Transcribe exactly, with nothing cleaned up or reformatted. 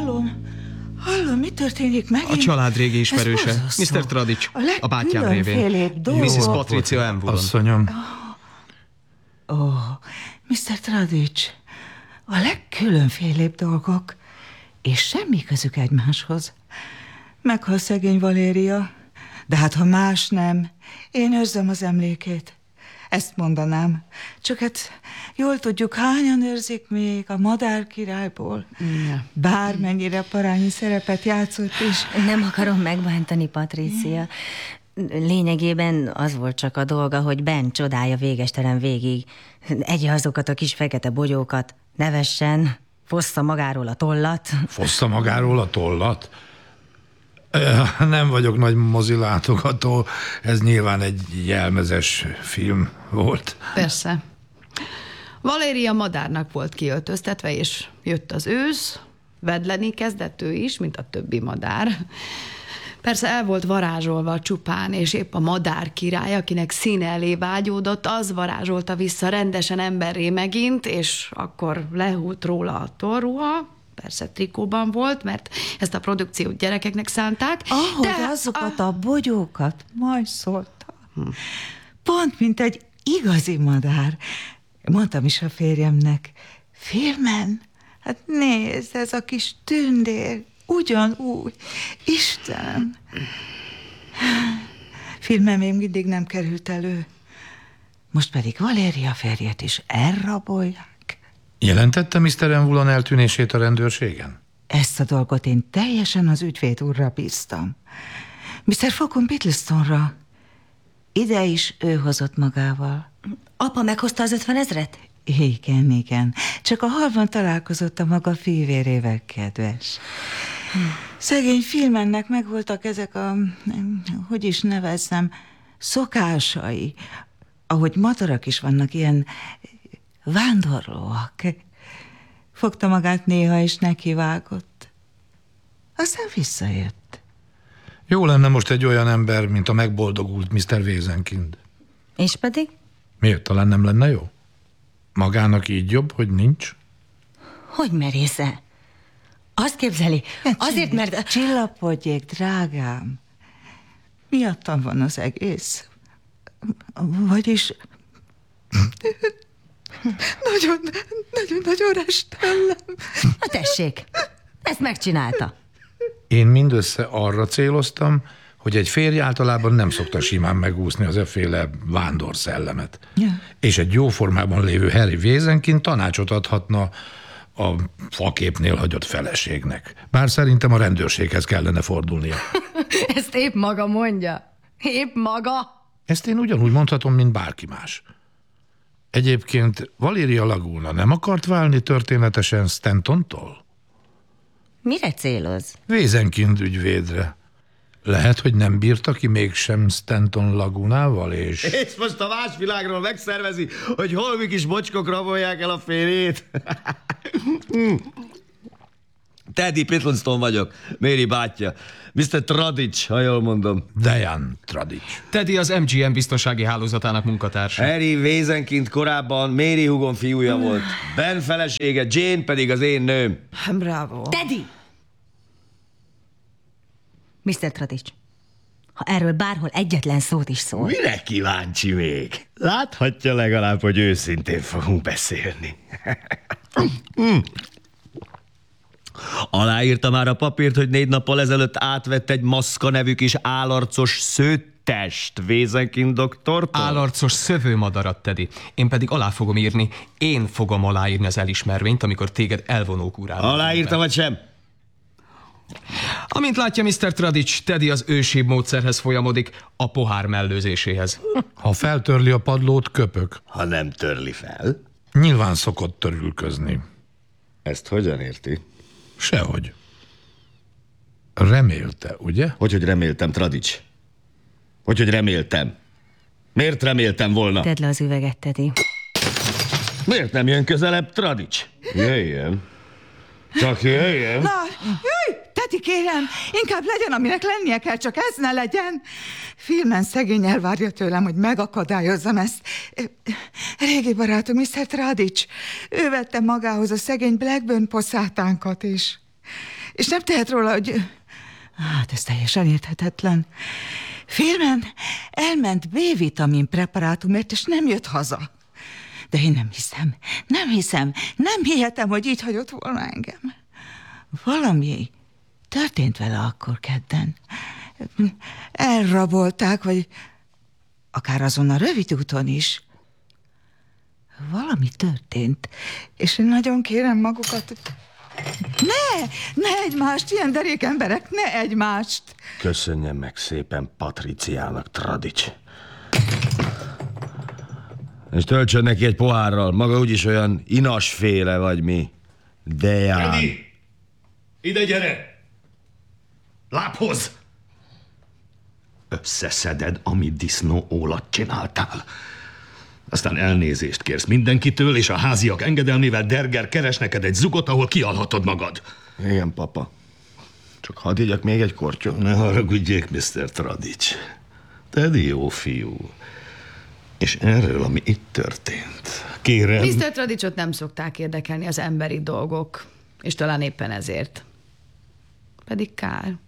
hallom, hallom, mi történik megint? A család régi ismerőse, miszter Tradics, a, a bátyám révén. missis Patricia Envulon. Asszonyom. Ó, oh, oh, miszter Tradics, a legkülönfélébb dolgok, és semmi közük egymáshoz. Meghal szegény Valéria, de hát ha más nem, én őrzöm az emlékét. Ezt mondanám. Csak hát jól tudjuk, hányan őrzik még a Madár királyból. Bármennyire parányi szerepet játszott is. Nem akarom megbántani, Patricia. Lényegében az volt csak a dolga, hogy Ben csodálja végestelen végig. Egye azokat a kis fekete bogyókat, nevessen, fossza magáról a tollat. Fossza magáról a tollat? Nem vagyok nagy mozilátogató, ez nyilván egy jelmezes film volt. Persze. Valéria madárnak volt kiöltöztetve, és jött az ősz, vedleni kezdett ő is, mint a többi madár. Persze el volt varázsolva csupán, és épp a madár király, akinek színe elé vágyódott, az varázsolta vissza rendesen emberré megint, és akkor lehúlt róla a torruha. Persze trikóban volt, mert ezt a produkciót gyerekeknek szánták. Ahogy de azokat a... a bogyókat majd szólta. Hm. Pont, mint egy igazi madár. Mondtam is a férjemnek, filmen, hát nézd, ez a kis tündér, ugyanúgy. Istenem! Filmen még mindig nem került elő. Most pedig Valéria férjet is elrabolják. Jelentette miszter Envulon eltűnését a rendőrségen? Ezt a dolgot én teljesen az ügyvéd úrra bíztam. miszter Fokon Bittlestonra. Ide is ő hozott magával. Apa meghozta az ötvenezret? Igen, igen. Csak a halban találkozott a maga fivérével, kedves. Szegény filmennek megvoltak ezek a, hogy is nevezzem, szokásai. Ahogy madarak is vannak, ilyen vándorlóak. Fogta magát néha, és nekivágott. Aztán visszajött. Jó lenne most egy olyan ember, mint a megboldogult miszter Wesenkind. És pedig? Miért? Talán nem lenne jó? Magának így jobb, hogy nincs? Hogy merésze? Azt képzeli, azért, mert... Csillapodjék, drágám. Miattam van az egész. Vagyis... Nagyon, nagyon, nagyon restellem. Na tessék, ezt megcsinálta. Én mindössze arra céloztam, hogy egy férj általában nem szokta simán megúszni az efféle vándor-szellemet. Ja. És egy jó formában lévő Harry Wesenkind tanácsot adhatna a faképnél hagyott feleségnek. Bár szerintem a rendőrséghez kellene fordulnia. Ezt épp maga mondja. Épp maga. Ezt én ugyanúgy mondhatom, mint bárki más. Egyébként Valéria Laguna nem akart válni történetesen Stantontól? Mire céloz? Wesenkind ügyvédre. Lehet, hogy nem bírta ki mégsem Stanton Lagunával, és... És most a más világról megszervezi, hogy holmi kis bocskok rabolják el a férjét. Teddy Pittleston vagyok, Mary bátyja. miszter Tradics, ha jól mondom. Diane Tradics. Teddy az em gé em biztonsági hálózatának munkatársa. Harry Wesenkind korábban Mary húgom fiúja volt. Ben felesége, Jane pedig az én nőm. Bravo. Teddy! miszter Tradics, ha erről bárhol egyetlen szót is szól... Mire kíváncsi még? Láthatja legalább, hogy őszintén fogunk beszélni. Aláírta már a papírt, hogy négy nappal ezelőtt átvett egy Maszka nevű kis állarcos szőttest Wesenkind doktortól? Állarcos szövőmadarat, Teddy. Én pedig alá fogom írni. Én fogom aláírni az elismervényt, amikor téged elvonók urában. Aláírta vagy sem? Amint látja miszter Tradics, Teddy az ősibb módszerhez folyamodik, a pohár mellőzéséhez. Ha feltörli a padlót, köpök. Ha nem törli fel? Nyilván szokott törülközni. Ezt hogyan érti? Sehogy. Remélte, ugye? Hogy, hogy reméltem, Tradics? Hogy, hogy reméltem? Miért reméltem volna? Tedd le az üveget, Teddy. Miért nem jön közelebb, Tradics? Jöjjön. Csak jöjjön. Na, jöjj, Teddy, kérem, inkább legyen, aminek lennie kell, csak ez ne legyen. Filmen szegény elvárja tőlem, hogy megakadályozzam ezt. Régi barátom, miszter Tradics, ő vette magához a szegény Blackburn poszátánkat is. És nem tehet róla, hogy... Hát ez teljesen érthetetlen. Félben elment B-vitamin preparátumért, és nem jött haza. De én nem hiszem, nem hiszem, nem hihetem, hogy így hagyott volna engem. Valami történt vele akkor kedden. Elrabolták, vagy akár azon a rövid úton is. Valami történt, és én nagyon kérem magukat, hogy ne, ne egymást, ilyen derék emberek, ne egymást. Köszönjem meg szépen Patriciának, Tradics. És töltsön neki egy pohárral, maga úgyis olyan inasféle vagy mi. Deján. Edi! Ide gyere! Lábhoz! Összeszeded, amit disznó ólat csináltál. Aztán elnézést kérsz mindenkitől, és a háziak engedelmével Derger keres neked egy zugot, ahol kialhatod magad. Igen, papa. Csak hadd igyak még egy kortyot. Ne haragudjék, miszter Tradics. Teddy jó fiú. És erről, ami itt történt, kérem... miszter Tradicsot nem szokták érdekelni az emberi dolgok, és talán éppen ezért. Pedig kár.